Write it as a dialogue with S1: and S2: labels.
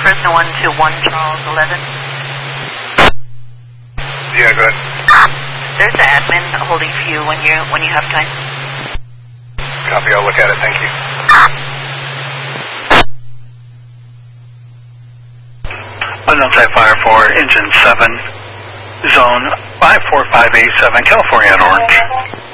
S1: Fresno 1 to 1 Charles 11.
S2: Yeah, go ahead.
S1: There's the admin holding for you when you have time.
S2: Copy, I'll look at it, thank you.
S3: Unknown Type Fire for Engine 7, Zone 54587, California at Orange.